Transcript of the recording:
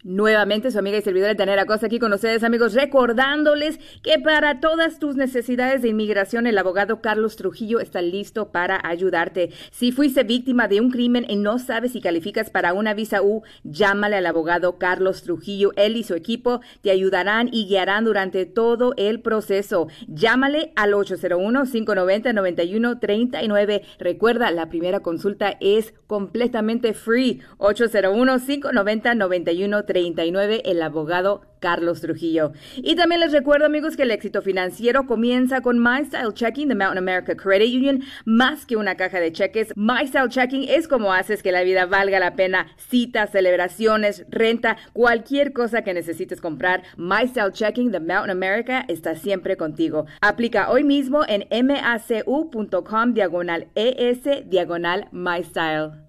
Nuevamente su amiga y servidora Tanera Costa aquí con ustedes, amigos, recordándoles que para todas tus necesidades de inmigración el abogado Carlos Trujillo está listo para ayudarte. Si fuiste víctima de un crimen y no sabes si calificas para una visa U, llámale al abogado Carlos Trujillo. Él y su equipo te ayudarán y guiarán durante todo el proceso. Llámale al 801-590-9139. Recuerda, la primera consulta es completamente free. 801-590-9139. El abogado Carlos Trujillo. Y también les recuerdo, amigos, que el éxito financiero comienza con My Style Checking de Mountain America Credit Union. Más que una caja de cheques, My Style Checking es como haces que la vida valga la pena. Citas, celebraciones, renta, cualquier cosa que necesites comprar, My Style Checking de Mountain America está siempre contigo. Aplica hoy mismo en macu.com/ES/My Style.